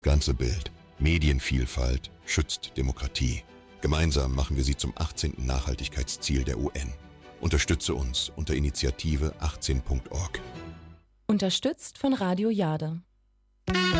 Ganze Bild. Medienvielfalt schützt Demokratie. Gemeinsam machen wir sie zum 18. Nachhaltigkeitsziel der UN. Unterstütze uns unter Initiative 18.org. Unterstützt von Radio Jade.